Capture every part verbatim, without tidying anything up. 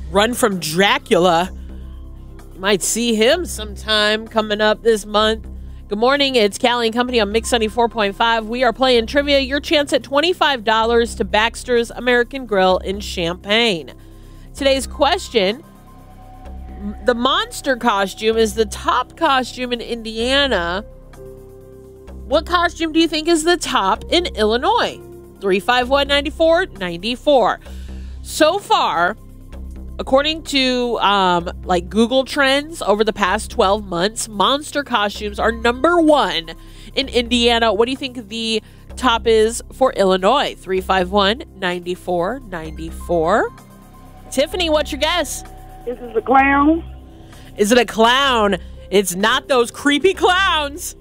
run from Dracula. You might see him sometime coming up this month. Good morning, it's Callie and Company on Mix ninety-four point five. We are playing trivia. Your chance at twenty-five dollars to Baxter's American Grill in Champaign. Today's question, the monster costume is the top costume in Indiana. What costume do you think is the top in Illinois? three five one, nine four nine four. So far, according to um, like Google Trends over the past twelve months, monster costumes are number one in Indiana. What do you think the top is for Illinois? three five one, nine four nine four. Tiffany, what's your guess? This is a clown. Is it a clown? It's not those creepy clowns.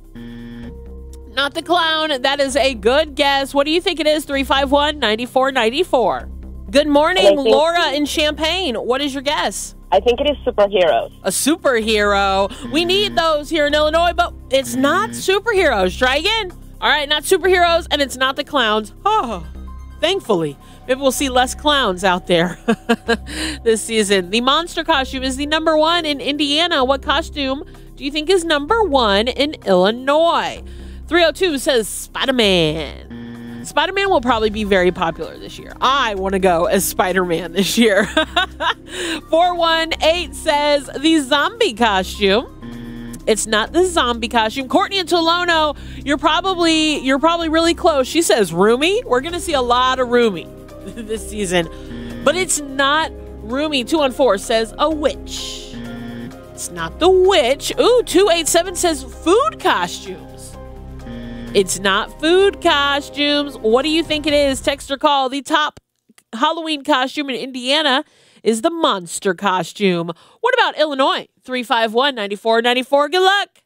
Not the clown. That is a good guess. What do you think it is? three five one, nine four nine four. Good morning, Laura in Champaign. What is your guess? I think it is superheroes. A superhero. We need those here in Illinois, but it's not superheroes. Try again. All right, not superheroes, and it's not the clowns. Oh, thankfully. Maybe we'll see less clowns out there this season. The monster costume is the number one in Indiana. What costume do you think is number one in Illinois? three oh two says Spider-Man. Spider-Man will probably be very popular this year. I want to go as Spider-Man this year. four one eight says the zombie costume. It's not the zombie costume. Courtney and Tolono, you're probably you're probably really close. She says Roomy. We're going to see a lot of Roomy this season. But it's not Roomy. two one four says a witch. It's not the witch. Ooh, two eight seven says food costumes. It's not food costumes. What do you think it is? Text or call. The top Halloween costume in Indiana is the monster costume. What about Illinois? three five one, nine four nine four. Good luck.